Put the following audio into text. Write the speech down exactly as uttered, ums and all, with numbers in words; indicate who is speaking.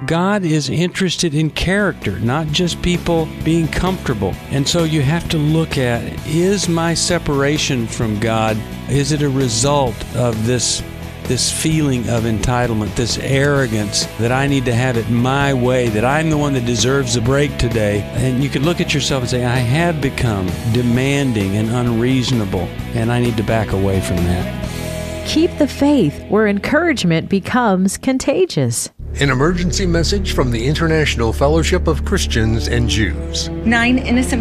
Speaker 1: God is interested in character, not just people being comfortable. And so you have to look at, is my separation from God, is it a result of this this feeling of entitlement, this arrogance that I need to have it my way, that I'm the one that deserves the break today? And you can look at yourself and say, I have become demanding and unreasonable, and I need to back away from that.
Speaker 2: Keep the faith, where encouragement becomes contagious.
Speaker 3: An emergency message from the International Fellowship of Christians and Jews.
Speaker 4: Nine innocent